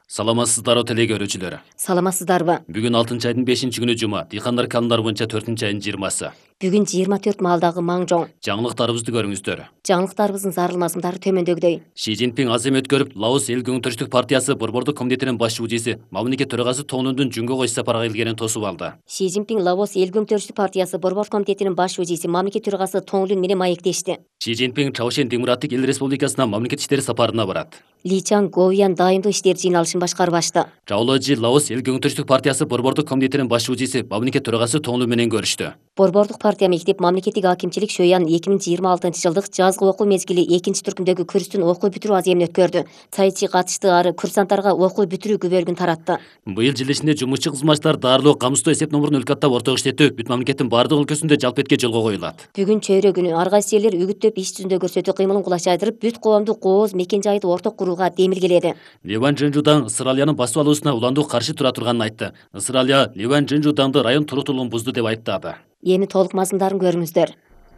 Саламатсыздар теле көрүүчүлөр. Саламатсыздарбы? Бүгүн 6 айдын 5-күнү жума. Дыйкандар календарь боюнча 4-айдын 20-сы. Бүгүн 24 маалдагы маң жоң. Жаңылыктарыбызды көрүңүздөр. Жаңылыктарыбыздын зарылмасындары төмөндөгүдөй. Ши Цзиньпин азем өткөрүп, Лаос эл көңүлтүрүчтүк партиясы борбордук комитетинин баш шужиси, мамлекет төрагасы Тоонундун Жүнгө кош сапарга келгенин тосуп алды. Ши Цзиньпин Лаос эл көңүлтүрүчтүк партиясы борбордук комитетинин баш шужиси, мамлекет төрагасы Тоонлун менен маектешти. Ши Цзиньпин Чаошен Демократик эл республикасына мамлекет иштери сапарына барат. Ли Чан Говян дайымдык иштер жыйналышын башкарып ачты. Чаоложи Лаос эл көңүлтүрүчтүк партиясы борбордук комитетинин баш шужиси, мамлекет төрагасы Тоонлун менен көрүштү. Борбордук партия мектеп мамлекеттик акимчилик Шөян 2026-жылдык жазгы окуу мезгили 2-түркүмдөгү курстун окуу бүтүрүү аземин өткөрдү. Цайчи катышты, ары курсанттарга окуу бүтүрүү күбөлүгүн таратты. Быйыл жыл ичинде жумушчу кызматтар дарылоо, камсыздоо эсеп номурун өлкөттөп ортого иштетүү бүт мамлекеттин бардык өлкөсүндө жалпы этке жолго коюлат. Бүгүн чөйрө күнү ар кайсы элдер үгүттөп иш жүзүндө көрсөтүү кыймылын кулачайдырып, бүт коомдук кооз мекен жайды орток курууга демилгеледи. Ливан Жынжудан Ысыралиянын басып алуусуна уландуу каршы тура турганын айтты. Ысыралия Ливан Жынжуданды район туруктуулугун бузду деп айыптады. Эми толук мазмундарын көрүңүздөр.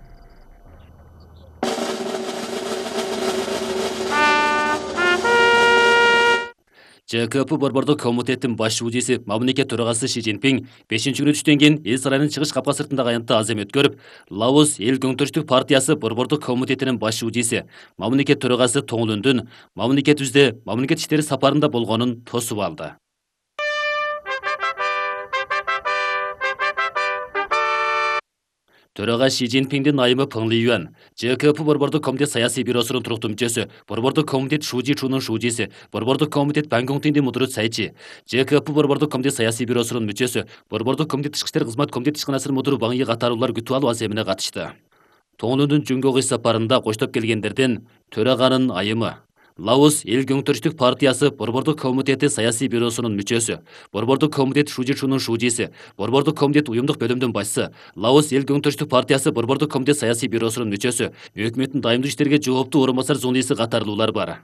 ЖКП борбордук комитеттин баш шужиси, мамлекет төрагасы Ши Цзиньпин 5-күнү түштөн кийин эл сарайынын чыгыш капка сыртындагы аянтта азем өткөрүп, Лаос эл көңүлтүрүчтүк партиясы борбордук комитетинин баш шужиси, мамлекет төрагасы Тоонлундун мамлекетибизде мамлекет иштери сапарында болгонун тосуп алды. Төрага Ши Цзиньпиндин айымы Пeng Лiyuan, ЖКП борбордук комитет саясий бюросунун туруктуу мүчөсү, борбордук комитет Шужи Чунун шужиси, борбордук комитет Бангонгтиндин мудуру Цайчи, ЖКП борбордук комитет саясий бюросунун мүчөсү, борбордук комитет тышкы иштер кызмат комитет ишканасынын мудуру Ваң Йи катарлуулар күтүп алуу аземине катышты. Тоонундун Жүнгө кош сапарында коштоп келгендерден төраганын айымы Лаос эл көңүлтүрүчтүк партиясы борбордук комитети саясий бюросунун мүчөсү, борбордук комитет Шужи Чунун шужиси, борбордук комитет уюмдук бөлүмдүн башчысы, Лаос эл көңүлтүрүчтүк партиясы борбордук комитет саясий бюросунун мүчөсү, өкмөттүн дайымдык иштерге жооптуу орун басар зунуйсы катарлуулар бар.